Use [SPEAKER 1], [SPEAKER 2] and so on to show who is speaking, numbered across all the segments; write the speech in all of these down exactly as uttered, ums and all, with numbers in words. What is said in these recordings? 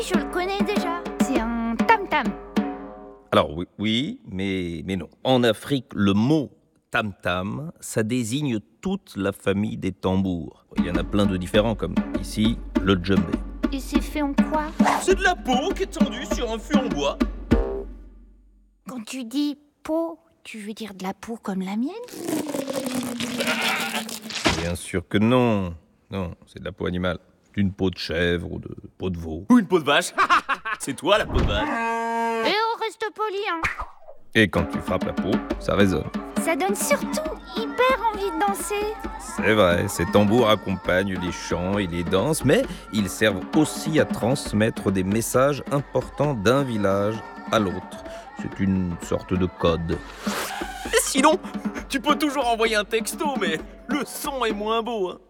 [SPEAKER 1] Je le connais déjà. C'est un tam-tam.
[SPEAKER 2] Alors oui, oui, mais, mais non. En Afrique, le mot tam-tam, ça désigne toute la famille des tambours. Il y en a plein de différents, comme ici, le djembé.
[SPEAKER 1] Et c'est fait en quoi?
[SPEAKER 2] C'est de la peau qui est tendue sur un fût en bois.
[SPEAKER 1] Quand tu dis peau, tu veux dire de la peau comme la mienne?
[SPEAKER 2] Bien sûr que non. Non, c'est de la peau animale. D'une peau de chèvre ou de peau de veau.
[SPEAKER 3] Ou une peau de vache. C'est toi la peau de vache.
[SPEAKER 1] Et on reste poli, hein.
[SPEAKER 2] Et quand tu frappes la peau, ça résonne.
[SPEAKER 1] Ça donne surtout hyper envie de danser.
[SPEAKER 2] C'est vrai, ces tambours accompagnent les chants et les danses, mais ils servent aussi à transmettre des messages importants d'un village à l'autre. C'est une sorte de code.
[SPEAKER 3] Et sinon, tu peux toujours envoyer un texto, mais le son est moins beau. Hein.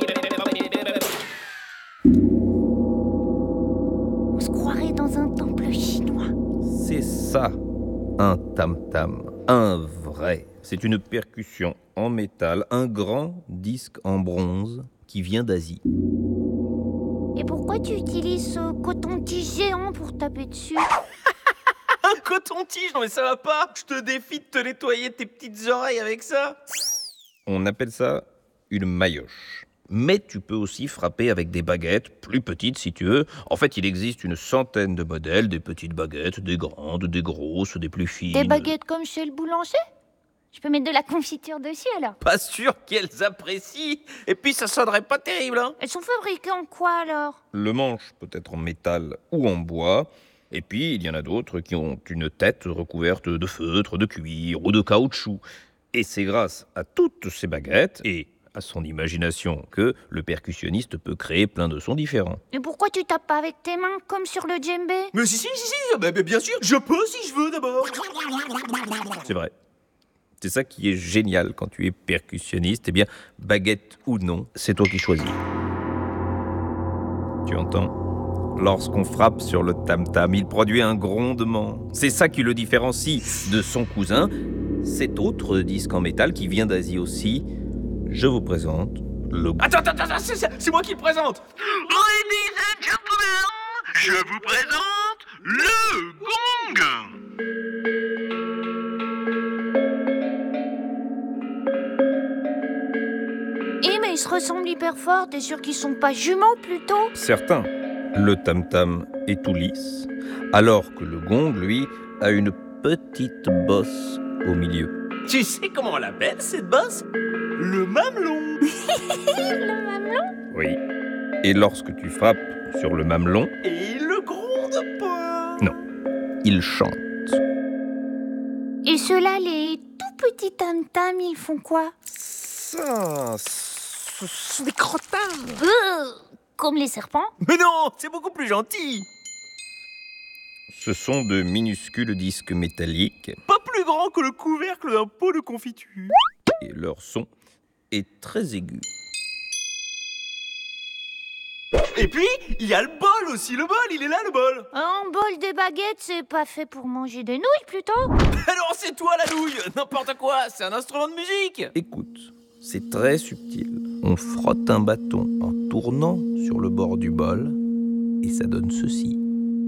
[SPEAKER 1] On se croirait dans un temple chinois.
[SPEAKER 2] C'est ça, un tam-tam, un vrai. C'est une percussion en métal, un grand disque en bronze qui vient d'Asie.
[SPEAKER 1] Et pourquoi tu utilises ce coton-tige géant pour taper dessus?
[SPEAKER 3] Un coton-tige, non mais ça va pas. Je te défie de te nettoyer tes petites oreilles avec ça.
[SPEAKER 2] On appelle ça une maillotche. Mais tu peux aussi frapper avec des baguettes, plus petites si tu veux. En fait, il existe une centaine de modèles, des petites baguettes, des grandes, des grosses, des plus fines.
[SPEAKER 1] Des baguettes comme chez le boulanger? Je peux mettre de la confiture dessus alors?
[SPEAKER 3] Pas sûr qu'elles apprécient. Et puis ça sonnerait pas terrible, hein.
[SPEAKER 1] Elles sont fabriquées en quoi alors?
[SPEAKER 2] Le manche peut être en métal ou en bois. Et puis, il y en a d'autres qui ont une tête recouverte de feutre, de cuir ou de caoutchouc. Et c'est grâce à toutes ces baguettes et à son imagination que le percussionniste peut créer plein de sons différents.
[SPEAKER 1] Et pourquoi tu tapes pas avec tes mains comme sur le djembé?
[SPEAKER 3] Mais si, si, si, si, bah, bah, bien sûr, je peux si je veux d'abord.
[SPEAKER 2] C'est vrai. C'est ça qui est génial quand tu es percussionniste. Eh bien, baguette ou non, c'est toi qui choisis. Tu entends ? Lorsqu'on frappe sur le tam-tam, il produit un grondement. C'est ça qui le différencie de son cousin, cet autre disque en métal qui vient d'Asie aussi. Je vous présente le...
[SPEAKER 3] Attends, attends, attends, c'est, c'est moi qui le présente. Ladies and gentlemen, je vous présente le gong.
[SPEAKER 1] Eh mais ils se ressemblent hyper fort, t'es sûr qu'ils sont pas jumeaux plutôt?
[SPEAKER 2] Certains. Le tam-tam est tout lisse, alors que le gong, lui, a une petite bosse au milieu.
[SPEAKER 3] Tu sais comment on l'appelle cette bosse? Le mamelon.
[SPEAKER 1] Le mamelon?
[SPEAKER 2] Oui. Et lorsque tu frappes sur le mamelon,
[SPEAKER 3] Et il le gronde pas.
[SPEAKER 2] non, il chante.
[SPEAKER 1] Et ceux-là, les tout petits tam-tams, ils font quoi?
[SPEAKER 2] Ça, ce sont des crottins.
[SPEAKER 1] Euh, Comme les serpents?
[SPEAKER 3] Mais non, c'est beaucoup plus gentil.
[SPEAKER 2] Ce sont de minuscules disques métalliques
[SPEAKER 3] Pas plus grand que le couvercle d'un pot de confiture.
[SPEAKER 2] et leur son est très aigu.
[SPEAKER 3] Et puis, il y a le bol aussi, le bol, il est là le bol.
[SPEAKER 1] Un bol de baguettes, c'est pas fait pour manger des nouilles plutôt?
[SPEAKER 3] Alors c'est toi la nouille, n'importe quoi, c'est un instrument de musique.
[SPEAKER 2] Écoute, c'est très subtil. On frotte un bâton en tournant sur le bord du bol et ça donne ceci.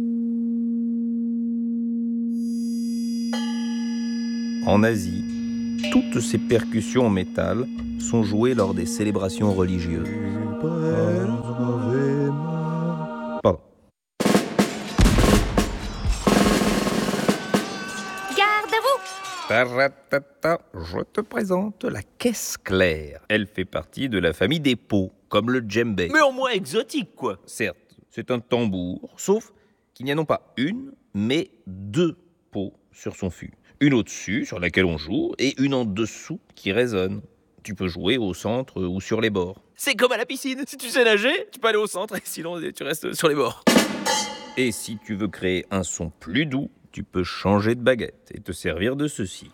[SPEAKER 2] En Asie, toutes ces percussions en métal sont jouées lors des célébrations religieuses. Pardon.
[SPEAKER 1] Garde-vous!
[SPEAKER 2] Taratata, je te présente la caisse claire. Elle fait partie de la famille des pots, comme le djembé.
[SPEAKER 3] Mais au moins exotique quoi.
[SPEAKER 2] Certes, c'est un tambour, sauf qu'il n'y a non pas une, mais deux pots sur son fût. Une au-dessus, sur laquelle on joue, et une en dessous qui résonne. Tu peux jouer au centre ou sur les bords.
[SPEAKER 3] C'est comme à la piscine, si tu sais nager, tu peux aller au centre et sinon tu restes sur les bords.
[SPEAKER 2] Et si tu veux créer un son plus doux, tu peux changer de baguette et te servir de ceci.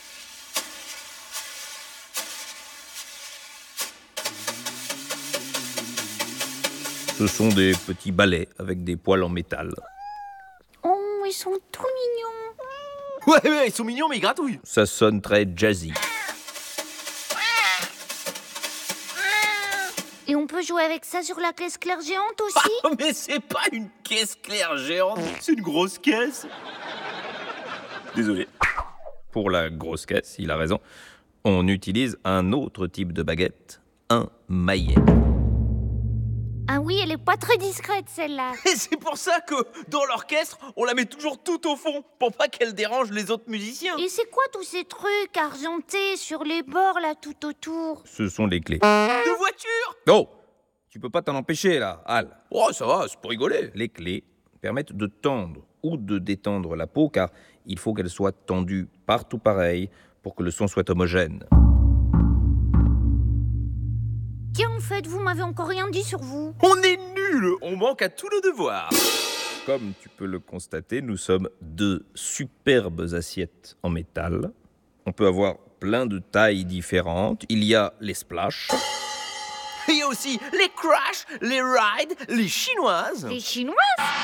[SPEAKER 2] Ce sont des petits balais avec des poils en métal.
[SPEAKER 1] Oh, ils sont tout mignons.
[SPEAKER 3] Ouais, ouais, ils sont mignons mais ils gratouillent.
[SPEAKER 2] Ça sonne très jazzy.
[SPEAKER 1] Et on peut jouer avec ça sur la caisse claire géante aussi?
[SPEAKER 3] Ah, mais c'est pas une caisse claire géante, c'est une grosse caisse. Désolé.
[SPEAKER 2] Pour la grosse caisse, il a raison, on utilise un autre type de baguette, un maillet.
[SPEAKER 1] Ah oui, elle est pas très discrète celle-là.
[SPEAKER 3] Et c'est pour ça que, dans l'orchestre, on la met toujours tout au fond, pour pas qu'elle dérange les autres musiciens.
[SPEAKER 1] Et c'est quoi tous ces trucs argentés sur les bords là tout autour?
[SPEAKER 2] Ce sont les clés.
[SPEAKER 3] De voiture?
[SPEAKER 2] Oh! Tu peux pas t'en empêcher là, Al.
[SPEAKER 3] Oh, ça va, c'est pour rigoler.
[SPEAKER 2] Les clés permettent de tendre ou de détendre la peau car il faut qu'elle soit tendue partout pareil pour que le son soit homogène.
[SPEAKER 1] Tiens, en fait, vous m'avez encore rien dit sur vous.
[SPEAKER 3] On est nuls, on manque à tous nos devoirs.
[SPEAKER 2] Comme tu peux le constater, nous sommes deux superbes assiettes en métal. On peut avoir plein de tailles différentes. Il y a les splash.
[SPEAKER 3] Il y a aussi les crash, les ride, les chinoises.
[SPEAKER 1] Les Chinoises?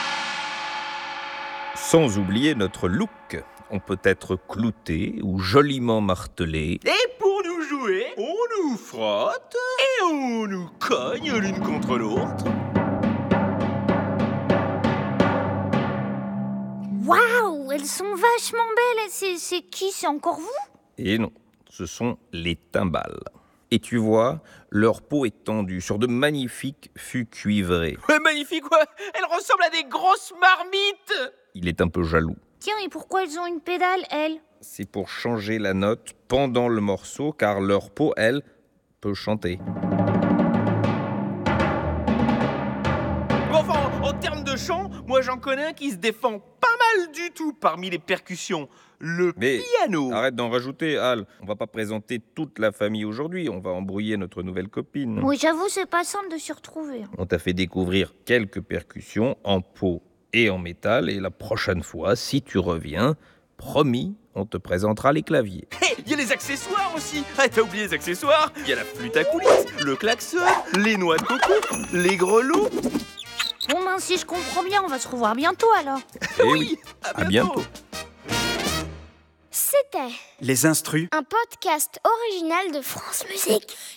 [SPEAKER 2] Sans oublier notre look. On peut être clouté ou joliment martelé.
[SPEAKER 3] Et pour nous jouer, on nous frotte et on nous cogne l'une contre l'autre.
[SPEAKER 1] Waouh, elles sont vachement belles. C'est, c'est qui? C'est encore vous?
[SPEAKER 2] Et non, ce sont les timbales. Et tu vois, leur peau est tendue sur de magnifiques fûts cuivrés.
[SPEAKER 3] Ouais, magnifique, ouais. Elles ressemblent à des grosses marmites.
[SPEAKER 2] Il est un peu jaloux.
[SPEAKER 1] Tiens, et pourquoi elles ont une pédale, elles?
[SPEAKER 2] C'est pour changer la note pendant le morceau, car leur peau, elle, peut chanter.
[SPEAKER 3] Bon, enfin, en, en termes de chant, moi j'en connais un qui se défend pas mal du tout parmi les percussions. Le
[SPEAKER 2] Mais
[SPEAKER 3] piano.
[SPEAKER 2] arrête d'en rajouter, Al. On va pas présenter toute la famille aujourd'hui, on va embrouiller notre nouvelle copine.
[SPEAKER 1] Oui, j'avoue, c'est pas simple de s'y retrouver.
[SPEAKER 2] On t'a fait découvrir quelques percussions en peau et en métal, et la prochaine fois, si tu reviens, promis, on te présentera les claviers.
[SPEAKER 3] Hé, il y a les accessoires aussi. Ah, t'as oublié les accessoires? Il y a la flûte à coulisses, le klaxon, les noix de coco, les grelots.
[SPEAKER 1] Bon, ben, si je comprends bien, on va se revoir bientôt alors.
[SPEAKER 2] Eh oui,
[SPEAKER 3] à
[SPEAKER 2] à bientôt.
[SPEAKER 4] C'était
[SPEAKER 5] Les instrus.
[SPEAKER 4] un podcast original de France Musique.